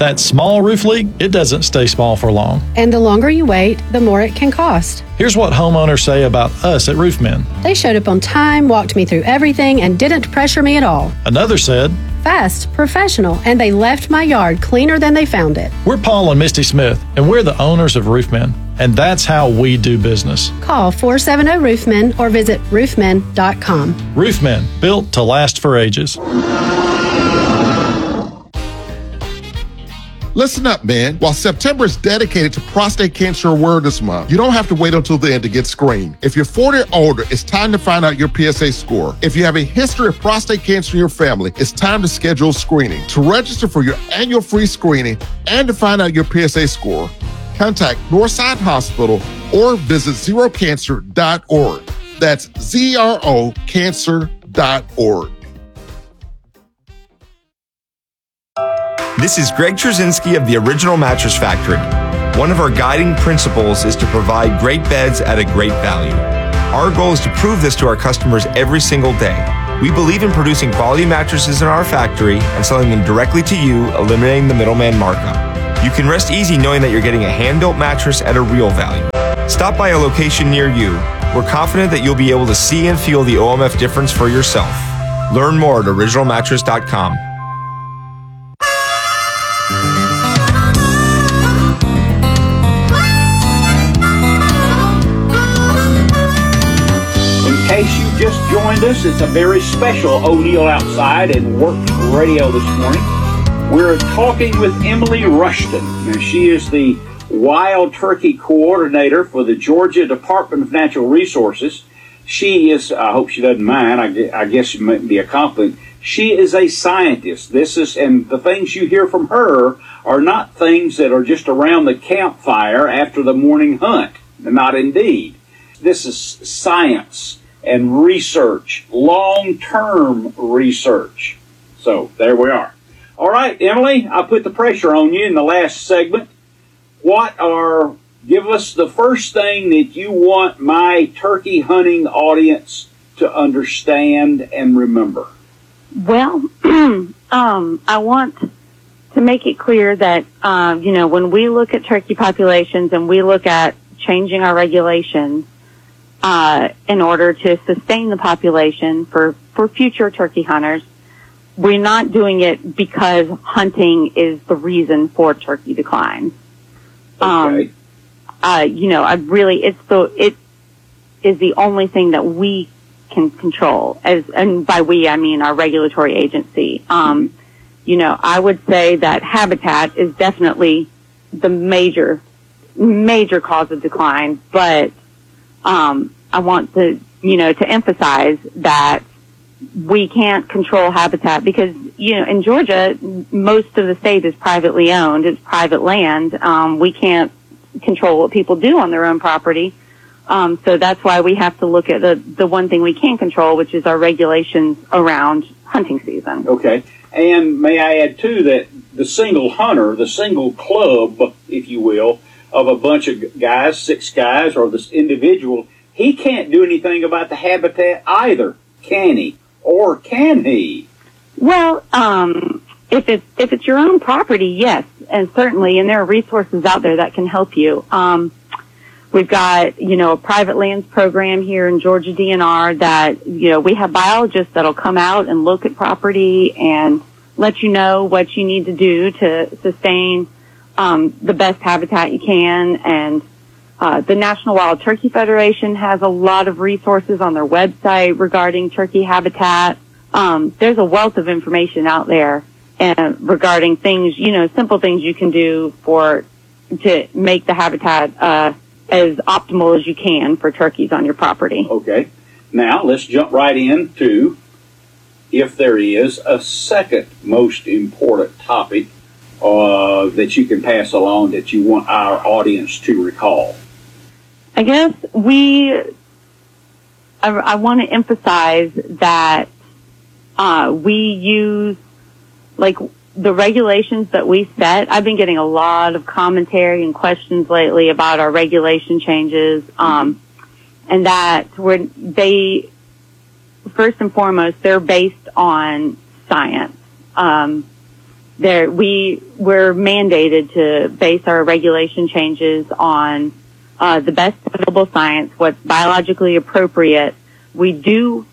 That small roof leak, it doesn't stay small for long. And the longer you wait, the more it can cost. Here's what homeowners say about us at Roofmen. They showed up on time, walked me through everything, and didn't pressure me at all. Another said, fast, professional, and they left my yard cleaner than they found it. We're Paul and Misty Smith, and we're the owners of Roofmen, and that's how we do business. Call 470-ROOFMEN or visit roofmen.com. Roofmen, built to last for ages. Listen up, man. While September is dedicated to Prostate Cancer Awareness Month, you don't have to wait until the end to get screened. If you're 40 or older, it's time to find out your PSA score. If you have a history of prostate cancer in your family, it's time to schedule screening. To register for your annual free screening and to find out your PSA score, contact Northside Hospital or visit zerocancer.org. That's zerocancer.org. This is Greg Trzynski of the Original Mattress Factory. One of our guiding principles is to provide great beds at a great value. Our goal is to prove this to our customers every single day. We believe in producing quality mattresses in our factory and selling them directly to you, eliminating the middleman markup. You can rest easy knowing that you're getting a hand-built mattress at a real value. Stop by a location near you. We're confident that you'll be able to see and feel the OMF difference for yourself. Learn more at originalmattress.com. In case you just joined us, it's a very special O'Neill Outside and Work Radio this morning. We're talking with Emily Rushton. Now, she is the Wild Turkey Coordinator for the Georgia Department of Natural Resources. She is, I hope she doesn't mind, I guess she might be a compliment. She is a scientist. And the things you hear from her are not things that are just around the campfire after the morning hunt. Not indeed. This is science and research, long-term research. So there we are. All right, Emily, I put the pressure on you in the last segment. Give us the first thing that you want my turkey hunting audience to understand and remember. Well, I want to make it clear that, when we look at turkey populations and we look at changing our regulations, in order to sustain the population for future turkey hunters, we're not doing it because hunting is the reason for turkey decline. Okay. It is the only thing that we can control, and by we, I mean our regulatory agency. I would say that habitat is definitely the major cause of decline, but, I want to emphasize that we can't control habitat because, in Georgia, most of the state is privately owned. It's private land. We can't control what people do on their own property. So that's why we have to look at the one thing we can control, which is our regulations around hunting season. Okay. And may I add, too, that the single hunter, the single club, if you will, of a bunch of guys, 6 guys, or this individual, he can't do anything about the habitat either, can he? Or can he? Well, if it's your own property, yes, and certainly, and there are resources out there that can help you. We've got, a private lands program here in Georgia DNR that, we have biologists that'll come out and look at property and let you know what you need to do to sustain the best habitat you can. And the National Wild Turkey Federation has a lot of resources on their website regarding turkey habitat. There's a wealth of information out there regarding things, simple things you can do to make the habitat as optimal as you can for turkeys on your property. Okay. Now, let's jump right into if there is a second most important topic that you can pass along that you want our audience to recall. I guess I want to emphasize that we use, the regulations that we set. I've been getting a lot of commentary and questions lately about our regulation changes, and that first and foremost, they're based on science. we're mandated to base our regulation changes on the best available science, what's biologically appropriate. We do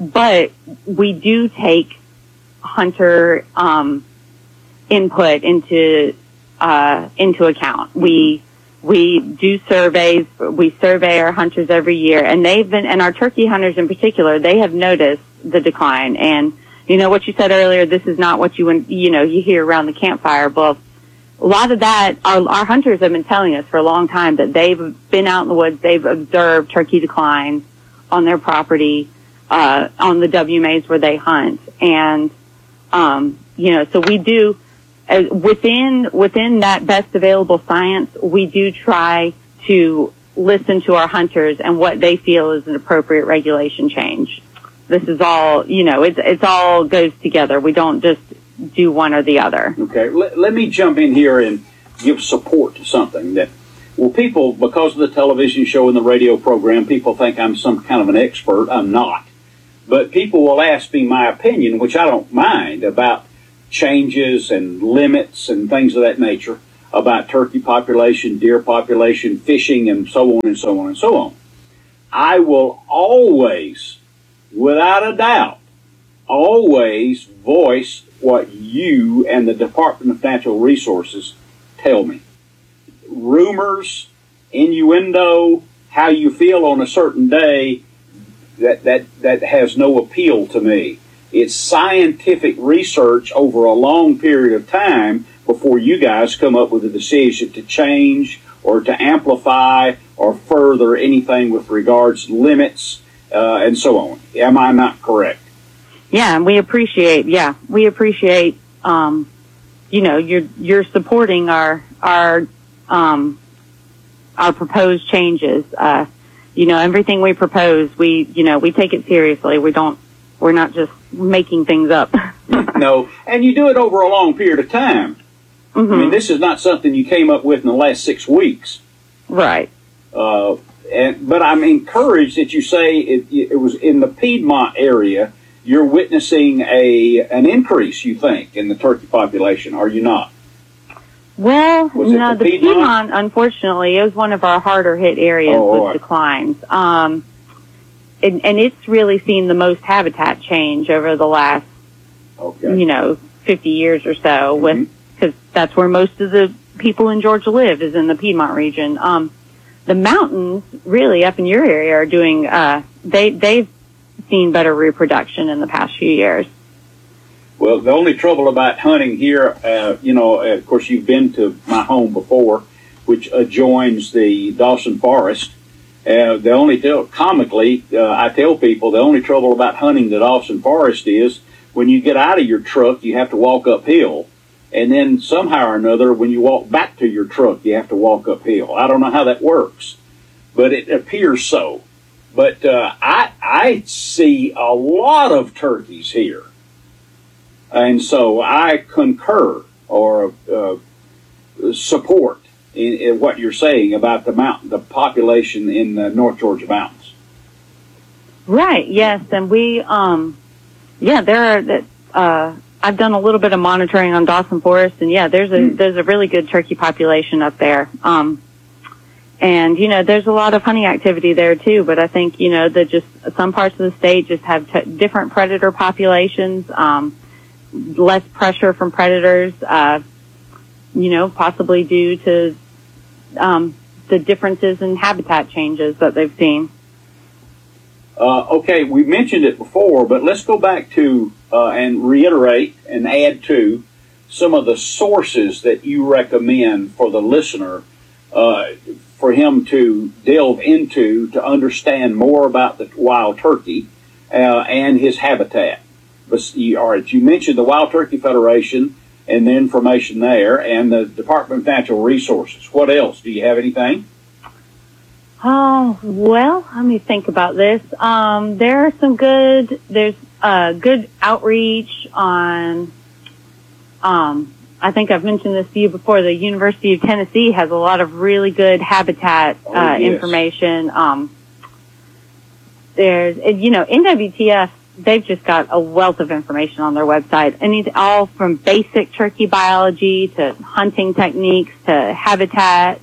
take hunter input into account. We do surveys. We survey our hunters every year, and and our turkey hunters in particular, they have noticed the decline. And you know what you said earlier, this is not what you hear around the campfire. Well, a lot of that, our hunters have been telling us for a long time that they've been out in the woods, they've observed turkey declines on their property, on the WMAs where they hunt. And, so we do, within that best available science, we do try to listen to our hunters and what they feel is an appropriate regulation change. This is all, it's all goes together. We don't just do one or the other. Okay, let me jump in here and give support to something that, people, because of the television show and the radio program, people think I'm some kind of an expert. I'm not. But people will ask me my opinion, which I don't mind, about changes and limits and things of that nature, about turkey population, deer population, fishing, and so on and so on and so on. I will always, without a doubt, always voice what you and the Department of Natural Resources tell me. Rumors, innuendo, how you feel on a certain day, that has no appeal to me. It's scientific research over a long period of time before you guys come up with a decision to change or to amplify or further anything with regards to limits and so on. Am I not correct? Yeah, and we appreciate, you're supporting our proposed changes. Everything we propose, we take it seriously. We're not just making things up. No, and you do it over a long period of time. Mm-hmm. I mean, this is not something you came up with in the last 6 weeks. Right. But I'm encouraged that you say it was in the Piedmont area. You're witnessing an increase, you think, in the turkey population, are you not? Well, the Piedmont, unfortunately, is one of our harder hit areas with declines. And it's really seen the most habitat change over the last, 50 years or so, because that's where most of the people in Georgia live, is in the Piedmont region. The mountains, really, up in your area, are doing, they've seen better reproduction in the past few years. Well, the only trouble about hunting here, of course, you've been to my home before, which adjoins the Dawson Forest. Comically, I tell people the only trouble about hunting the Dawson Forest is when you get out of your truck, you have to walk uphill. And then somehow or another, when you walk back to your truck, you have to walk uphill. I don't know how that works, but it appears so. But I see a lot of turkeys here. And so I concur or support in what you're saying about the population in the North Georgia mountains. Right. Yes, and we I've done a little bit of monitoring on Dawson Forest, and there's a really good turkey population up there. And there's a lot of hunting activity there too. But I think that just some parts of the state just have different predator populations. Less pressure from predators, possibly due to the differences in habitat changes that they've seen. Okay, we mentioned it before, but let's go back to and reiterate and add to some of the sources that you recommend for the listener for him to delve into to understand more about the wild turkey and his habitat. But you mentioned the Wild Turkey Federation and the information there, and the Department of Natural Resources. What else? Do you have anything? Oh, well, let me think about this. There are some good outreach on, I think I've mentioned this to you before, the University of Tennessee has a lot of really good habitat information. There's, NWTF they've just got a wealth of information on their website, and it's all from basic turkey biology to hunting techniques to habitat.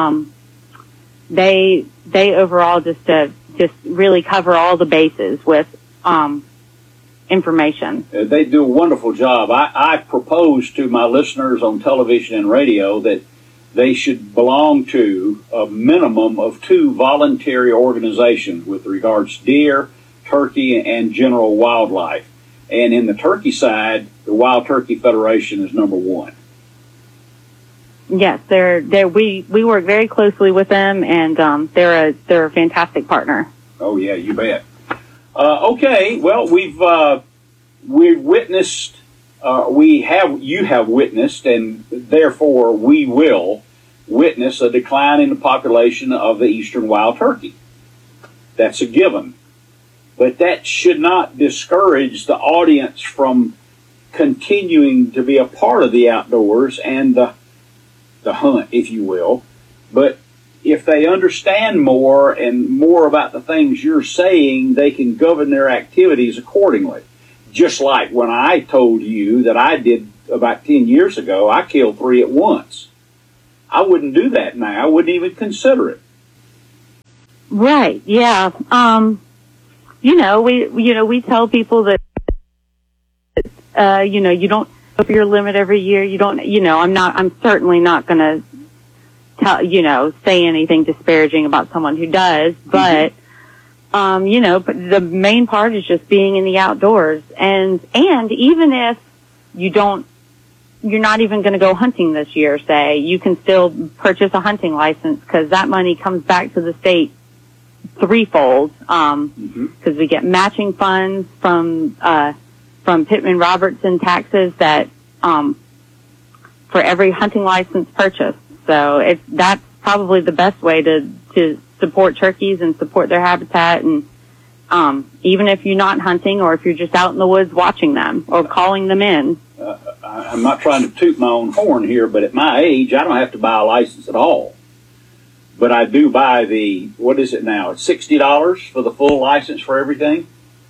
They overall just really cover all the bases with information. They do a wonderful job. I propose to my listeners on television and radio that they should belong to a minimum of 2 voluntary organizations with regards to deer, turkey, and general wildlife. And in the turkey side, the Wild Turkey Federation is number 1. Yes, we work very closely with them, and they're a fantastic partner. Oh yeah, you bet. Okay, well we've witnessed, you have witnessed, and therefore we will witness a decline in the population of the eastern wild turkey. That's a given. But that should not discourage the audience from continuing to be a part of the outdoors and the hunt, if you will. But if they understand more and more about the things you're saying, they can govern their activities accordingly. Just like when I told you that I did about 10 years ago, I killed 3 at once. I wouldn't do that now. I wouldn't even consider it. Right. Yeah. We tell people that, you don't go for your limit every year. You don't, I'm certainly not going to say anything disparaging about someone who does, but, but the main part is just being in the outdoors. And even if you're not even going to go hunting this year, say, you can still purchase a hunting license, because that money comes back to the state threefold, because we get matching funds from Pittman Robertson taxes that, for every hunting license purchase. So that's probably the best way to support turkeys and support their habitat. And even if you're not hunting, or if you're just out in the woods watching them or calling them in. I'm not trying to toot my own horn here, but at my age, I don't have to buy a license at all. But I do buy what is it now? It's $60 for the full license for everything?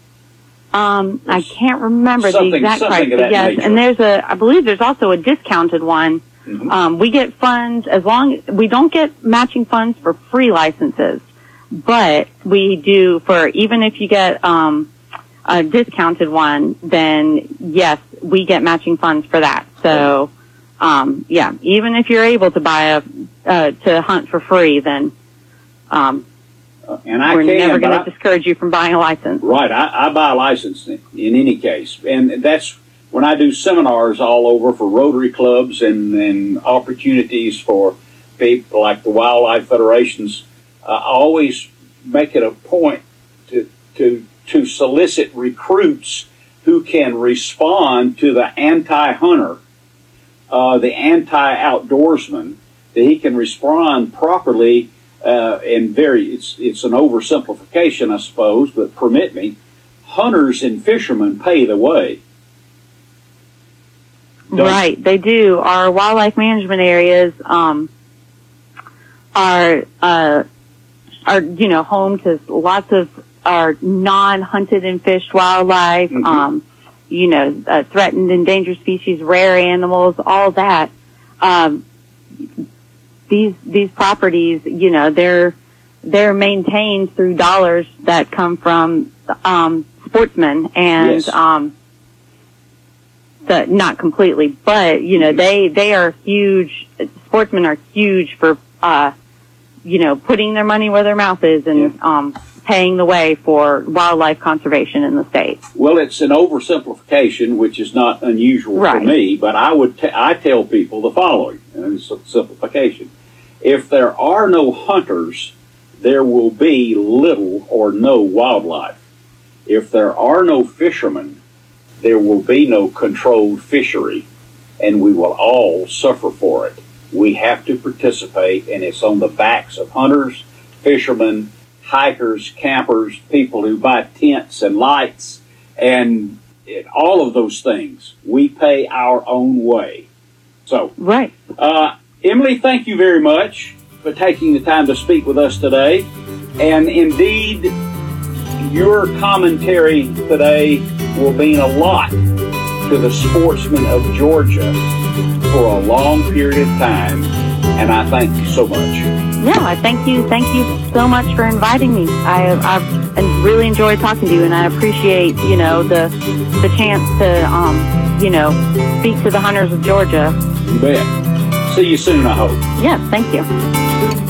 I can't remember the exact price, but yes, nature. And I believe there's also a discounted one. Mm-hmm. We get funds we don't get matching funds for free licenses, but we do even if you get, a discounted one, then yes, we get matching funds for that. So, even if you're able to buy to hunt for free, then, we're never going to discourage you from buying a license. Right. I buy a license in any case. And that's when I do seminars all over for Rotary clubs and opportunities for people like the Wildlife Federations. I always make it a point to solicit recruits who can respond to the anti-hunter, the anti-outdoorsman, that he can respond properly. It's an oversimplification, I suppose, but permit me. Hunters and fishermen pay the way. Right, they do. Our wildlife management areas are home to lots of our non-hunted and fished wildlife. Mm-hmm. Threatened, endangered species, rare animals, all that. These properties, they're maintained through dollars that come from sportsmen, and yes. Not completely, but they are huge. Sportsmen are huge for putting their money where their mouth is, and paying the way for wildlife conservation in the state. Well, it's an oversimplification, which is not unusual for me, but I tell people the following, and it's a simplification. If there are no hunters, there will be little or no wildlife. If there are no fishermen, there will be no controlled fishery, and we will all suffer for it. We have to participate, and it's on the backs of hunters, fishermen, hikers, campers, people who buy tents and lights, and all of those things. We pay our own way. So, right. Emily, thank you very much for taking the time to speak with us today. And indeed, your commentary today will mean a lot to the sportsmen of Georgia for a long period of time, and I thank you so much. Yeah, I thank you. Thank you so much for inviting me. I've really enjoyed talking to you, and I appreciate, the chance to, speak to the hunters of Georgia. You bet. See you soon, I hope. Yes, thank you.